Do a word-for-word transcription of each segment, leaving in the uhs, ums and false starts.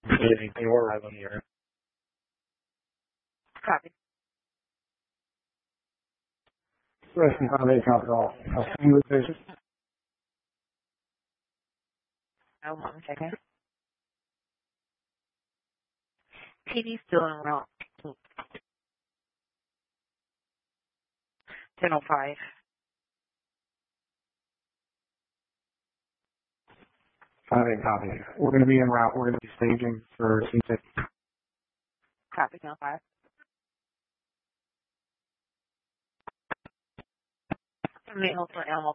Anything or right on here. Copy. Listen, how they count it all. I'll see you with patients. Oh, one second. T V's still en route. ten oh five. Five eight copy. We're going to be en route. We're going to be staging for C six. Copy, ten oh five. seven eight Hotel Animal.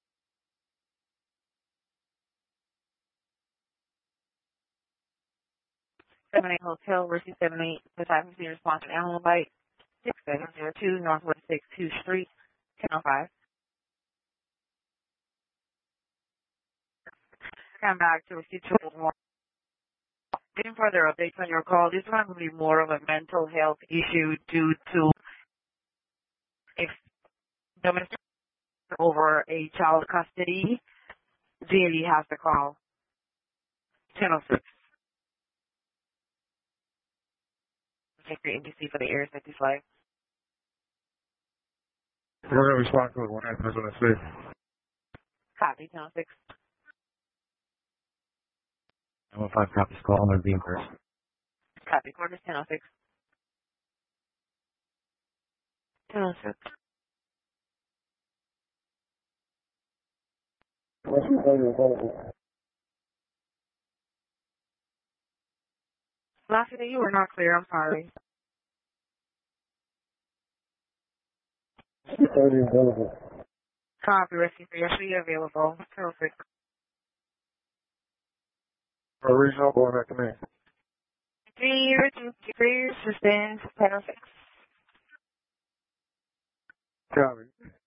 seven eight Hotel, receive seven eight, the type of response to Animal Bite, six seven zero two, Northwest sixty-two Street, ten oh five. Come back to receive triple one. Getting further updates on your call, this one will be more of a mental health issue due to if domestic over a child custody. G L E has to call ten oh six. Check your N B C for the Area fifty-five. We're going to respond to it when happens on the six. Copy, ten oh six. nine one five copies call. I'm going to be in person. Copy, quarters ten oh six. ten oh six. Last day, you were not clear. I'm sorry. Copy, rescue for yesterday available. ten oh six. Original going back to me. Three, two, three, sustain, ten oh six. Copy.